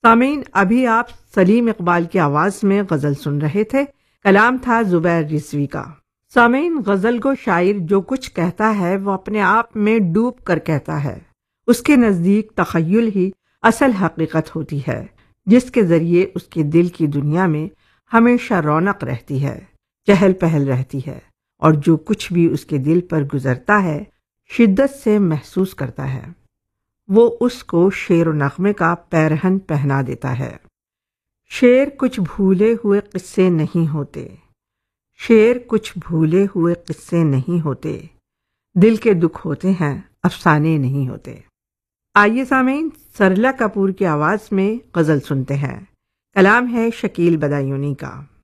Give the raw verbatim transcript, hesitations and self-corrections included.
सामीन, अभी आप सलीम इकबाल की आवाज में गजल सुन रहे थे। कलाम था जुबैर रिजवी का। सामीन, गजल को शायर जो कुछ कहता है वो अपने आप में डूब कर कहता है। उसके नजदीक तखय्युल ही असल हकीकत होती है, जिसके जरिए उसके दिल की दुनिया में हमेशा रौनक रहती है, चहल पहल रहती है, और जो कुछ भी उसके दिल पर गुजरता है शिद्दत से महसूस करता है। वो उसको शेर व नगमे का पैरहन पहना देता है। शेर कुछ भूले हुए किस्से नहीं होते, शेर कुछ भूले हुए किस्से नहीं होते, दिल के दुख होते हैं, अफसाने नहीं होते। आइए सामीन, सरला कपूर की आवाज में गजल सुनते हैं। कलाम है शकील बदायूनी का।